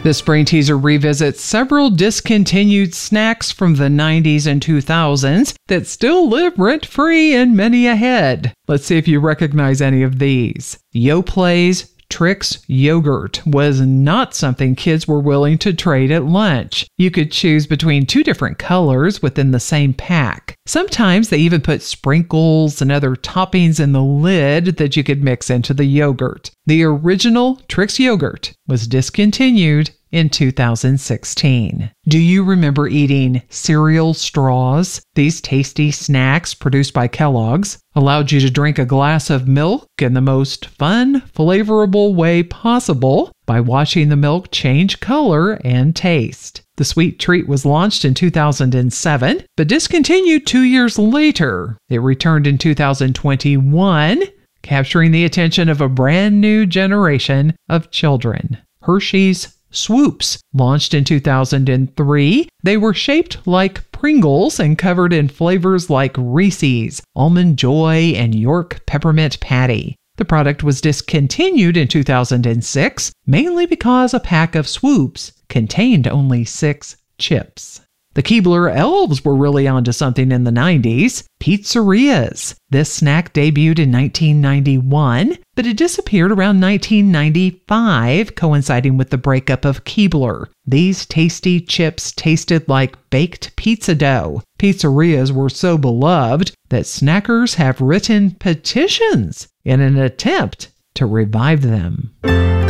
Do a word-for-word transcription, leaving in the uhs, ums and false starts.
The Spring Teaser revisits several discontinued snacks from the nineties and two thousands that still live rent-free in many a head. Let's see if you recognize any of these. Yoplait Trix yogurt was not something kids were willing to trade at lunch. You could choose between two different colors within the same pack. Sometimes they even put sprinkles and other toppings in the lid that you could mix into the yogurt. The original Trix yogurt was discontinued in two thousand sixteen. Do you remember eating cereal straws? These tasty snacks produced by Kellogg's allowed you to drink a glass of milk in the most fun, flavorful way possible by watching the milk change color and taste. The sweet treat was launched in two thousand seven, but discontinued two years later. It returned in two thousand twenty-one, capturing the attention of a brand new generation of children. Hershey's Swoops launched in two thousand three. They were shaped like Pringles and covered in flavors like Reese's, Almond Joy, and York Peppermint Patty. The product was discontinued in two thousand six, mainly because a pack of Swoops contained only six chips. The Keebler Elves were really onto something in the nineties. Pizzerias. This snack debuted in nineteen ninety-one, but it disappeared around nineteen ninety-five, coinciding with the breakup of Keebler. These tasty chips tasted like baked pizza dough. Pizzerias were so beloved that snackers have written petitions in an attempt to revive them.